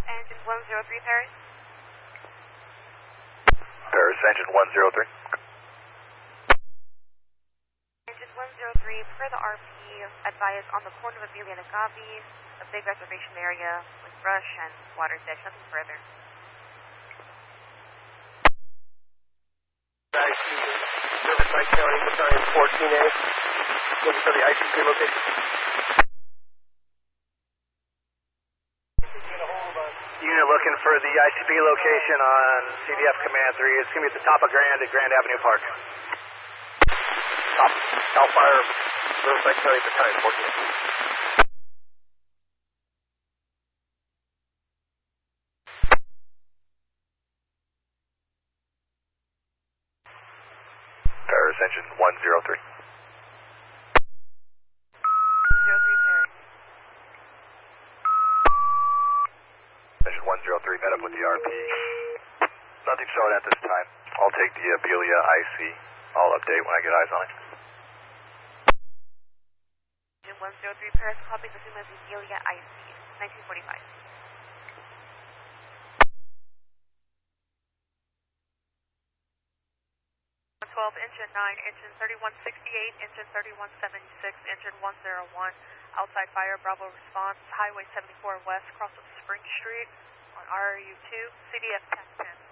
Engine 103 Paris. Paris, engine 103. Engine 103, per the RP, advise on the corner of Amelia and Agape, a big reservation area with brush and water's edge, nothing further. Riverside County, Battalion 14A, looking for the ICP location. Unit looking for the ICP location on CDF Command 3. It's going to be at the top of Grand at Grand Avenue Park. Top, Cal Fire, Riverside County, Battalion 14A. Paris, engine 103. 03 Paris. Engine 103, met up with the RP. Nothing showing at this time. I'll take the Abelia IC. I'll update when I get eyes on it. Engine 103 Paris, copy the Zuma Amelia IC, 1945. 12, engine 9, engine 3168, engine 3176, engine 101, outside fire, Bravo response, Highway 74 West, cross of Spring Street on RRU2, CDF 1010.